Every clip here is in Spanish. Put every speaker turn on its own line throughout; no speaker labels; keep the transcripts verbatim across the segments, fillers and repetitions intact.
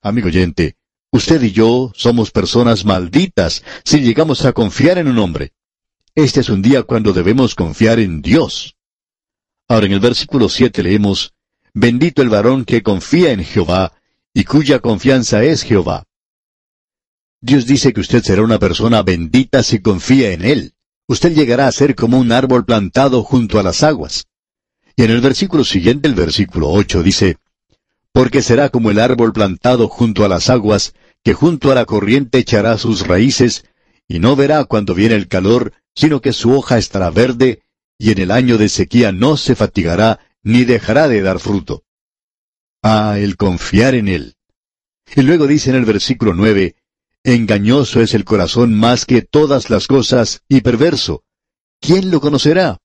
Amigo oyente, usted y yo somos personas malditas si llegamos a confiar en un hombre. Este es un día cuando debemos confiar en Dios. Ahora en el versículo siete leemos, Bendito el varón que confía en Jehová, y cuya confianza es Jehová. Dios dice que usted será una persona bendita si confía en Él. Usted llegará a ser como un árbol plantado junto a las aguas. Y en el versículo siguiente, el versículo ocho, dice, Porque será como el árbol plantado junto a las aguas, que junto a la corriente echará sus raíces, y no verá cuando viene el calor, sino que su hoja estará verde, y en el año de sequía no se fatigará, ni dejará de dar fruto. Ah, el confiar en Él. Y luego dice en el versículo nueve, Engañoso es el corazón más que todas las cosas, y perverso. ¿Quién lo conocerá?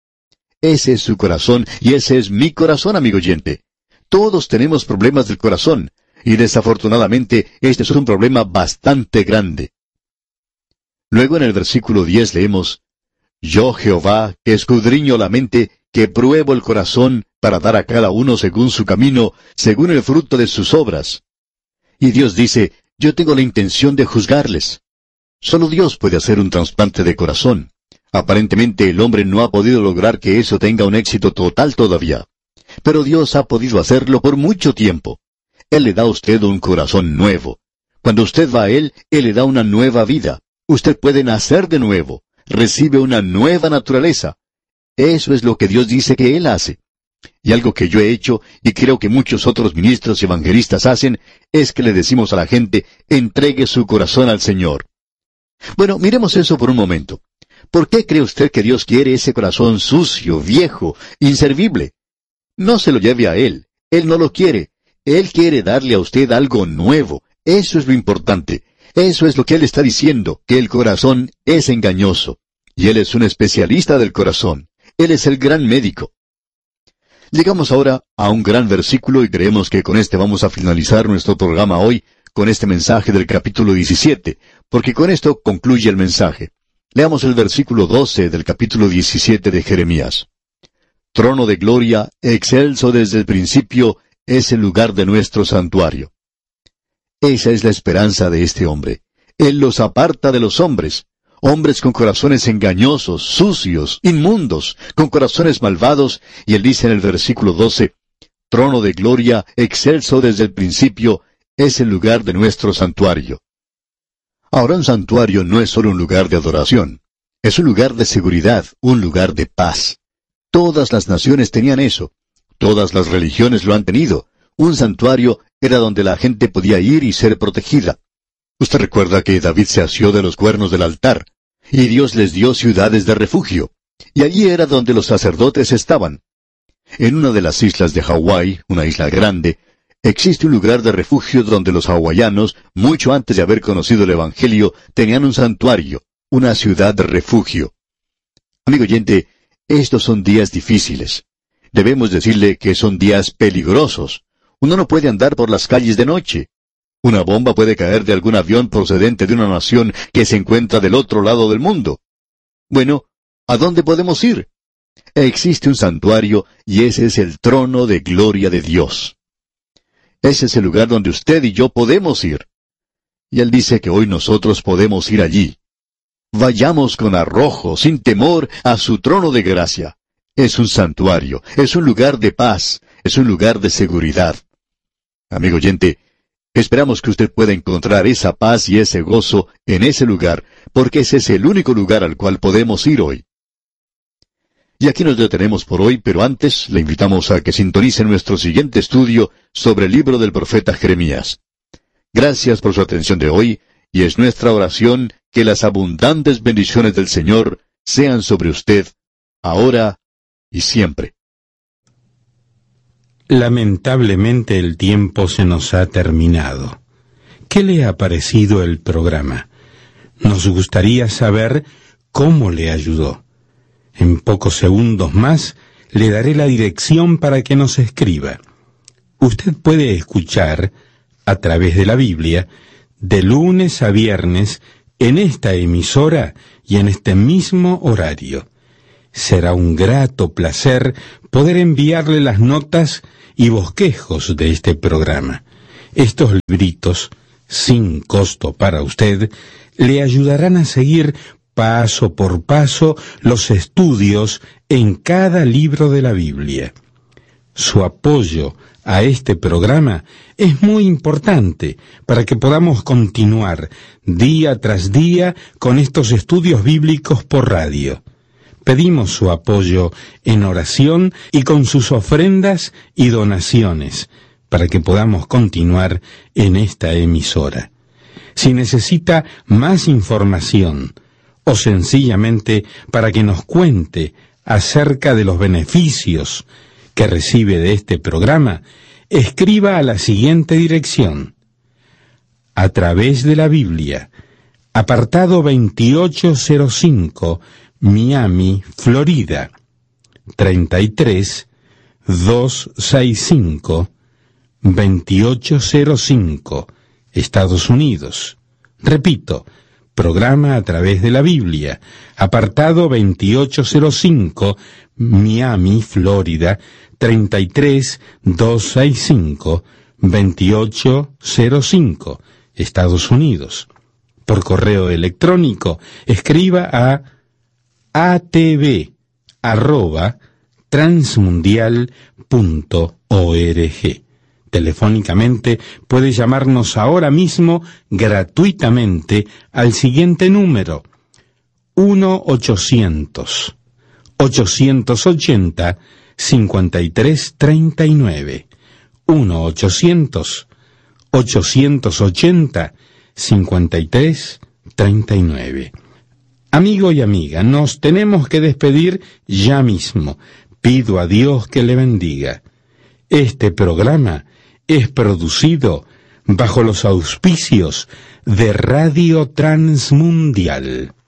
Ese es su corazón, y ese es mi corazón, amigo oyente. Todos tenemos problemas del corazón, y desafortunadamente este es un problema bastante grande. Luego en el versículo diez leemos, Yo Jehová, que escudriño la mente, que pruebo el corazón, para dar a cada uno según su camino, según el fruto de sus obras. Y Dios dice, yo tengo la intención de juzgarles. Solo Dios puede hacer un trasplante de corazón. Aparentemente el hombre no ha podido lograr que eso tenga un éxito total todavía. Pero Dios ha podido hacerlo por mucho tiempo. Él le da a usted un corazón nuevo. Cuando usted va a Él, Él le da una nueva vida. Usted puede nacer de nuevo. Recibe una nueva naturaleza. Eso es lo que Dios dice que Él hace. Y algo que yo he hecho, y creo que muchos otros ministros y evangelistas hacen, es que le decimos a la gente, entregue su corazón al Señor. Bueno, miremos eso por un momento. ¿Por qué cree usted que Dios quiere ese corazón sucio, viejo, inservible? No se lo lleve a Él. Él no lo quiere. Él quiere darle a usted algo nuevo. Eso es lo importante. Eso es lo que Él está diciendo, que el corazón es engañoso. Y Él es un especialista del corazón. Él es el gran médico. Llegamos ahora a un gran versículo y creemos que con este vamos a finalizar nuestro programa hoy, con este mensaje del capítulo diecisiete, porque con esto concluye el mensaje. Leamos el versículo doce del capítulo diecisiete de Jeremías. Trono de gloria, excelso desde el principio, es el lugar de nuestro santuario. Esa es la esperanza de este hombre. Él los aparta de los hombres. Hombres con corazones engañosos, sucios, inmundos, con corazones malvados, y él dice en el versículo doce, Trono de gloria, excelso desde el principio, es el lugar de nuestro santuario. Ahora un santuario no es solo un lugar de adoración, es un lugar de seguridad, un lugar de paz. Todas las naciones tenían eso, todas las religiones lo han tenido. Un santuario era donde la gente podía ir y ser protegida. Usted recuerda que David se asió de los cuernos del altar, y Dios les dio ciudades de refugio, y allí era donde los sacerdotes estaban. En una de las islas de Hawái, una isla grande, existe un lugar de refugio donde los hawaianos, mucho antes de haber conocido el Evangelio, tenían un santuario, una ciudad de refugio. Amigo oyente, estos son días difíciles. Debemos decirle que son días peligrosos. Uno no puede andar por las calles de noche. Una bomba puede caer de algún avión procedente de una nación que se encuentra del otro lado del mundo. Bueno, ¿a dónde podemos ir? Existe un santuario y ese es el trono de gloria de Dios. Ese es el lugar donde usted y yo podemos ir. Y Él dice que hoy nosotros podemos ir allí. Vayamos con arrojo, sin temor, a su trono de gracia. Es un santuario, es un lugar de paz, es un lugar de seguridad. Amigo oyente, esperamos que usted pueda encontrar esa paz y ese gozo en ese lugar, porque ese es el único lugar al cual podemos ir hoy. Y aquí nos detenemos por hoy, pero antes le invitamos a que sintonice nuestro siguiente estudio sobre el libro del profeta Jeremías. Gracias por su atención de hoy, y es nuestra oración que las abundantes bendiciones del Señor sean sobre usted, ahora y siempre.
Lamentablemente el tiempo se nos ha terminado. ¿Qué le ha parecido el programa? Nos gustaría saber cómo le ayudó. En pocos segundos más le daré la dirección para que nos escriba. Usted puede escuchar, a través de la Biblia, de lunes a viernes, en esta emisora y en este mismo horario. Será un grato placer poder enviarle las notas y bosquejos de este programa. Estos libritos, sin costo para usted, le ayudarán a seguir paso por paso los estudios en cada libro de la Biblia. Su apoyo a este programa es muy importante para que podamos continuar día tras día con estos estudios bíblicos por radio. Pedimos su apoyo en oración y con sus ofrendas y donaciones para que podamos continuar en esta emisora. Si necesita más información o sencillamente para que nos cuente acerca de los beneficios que recibe de este programa, escriba a la siguiente dirección: A través de la Biblia, apartado veintiocho cero cinco, Miami, Florida, treinta y tres, doscientos sesenta y cinco, veintiocho cero cinco, Estados Unidos. Repito, programa A través de la Biblia, apartado veintiocho cero cinco, Miami, Florida, treinta y tres, doscientos sesenta y cinco, veintiocho cero cinco, Estados Unidos. Por correo electrónico, escriba a atv arroba transmundial punto org. Telefónicamente puede llamarnos ahora mismo gratuitamente al siguiente número: uno ochocientos, ochocientos ochenta, cincuenta y tres treinta y nueve. uno ochocientos, ochocientos ochenta, cincuenta y tres treinta y nueve. Amigo y amiga, nos tenemos que despedir ya mismo. Pido a Dios que le bendiga. Este programa es producido bajo los auspicios de Radio Transmundial.